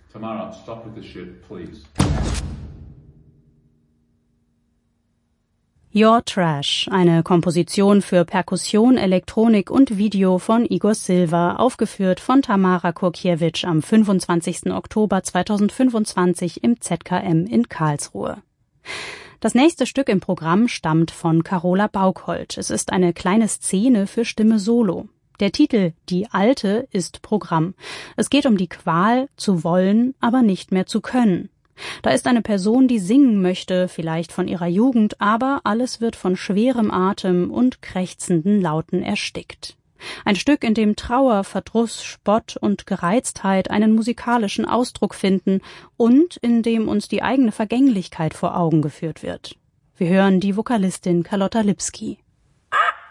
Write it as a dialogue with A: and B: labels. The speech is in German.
A: Tamara, stop with this shit, please.
B: Your Trash, eine Komposition für Perkussion, Elektronik und Video von Igor Silva, aufgeführt von Tamara Kurkiewicz am 25. Oktober 2025 im ZKM in Karlsruhe. Das nächste Stück im Programm stammt von Carola Baukholt. Es ist eine kleine Szene für Stimme Solo. Der Titel »Die Alte« ist Programm. Es geht um die Qual, zu wollen, aber nicht mehr zu können. Da ist eine Person, die singen möchte, vielleicht von ihrer Jugend, aber alles wird von schwerem Atem und krächzenden Lauten erstickt. Ein Stück, in dem Trauer, Verdruss, Spott und Gereiztheit einen musikalischen Ausdruck finden und in dem uns die eigene Vergänglichkeit vor Augen geführt wird. Wir hören die Vokalistin Carlotta Lipski.